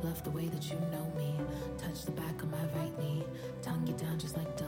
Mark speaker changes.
Speaker 1: Love the way that you know me. Touch the back of my right knee. Tongue you down just like